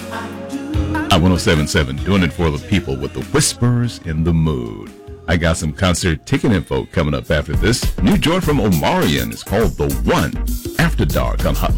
I 1077, doing it for the people with the whispers in the mood. I got some concert ticket info coming up after this. New joint from Omarion is called The One. After Dark on Hot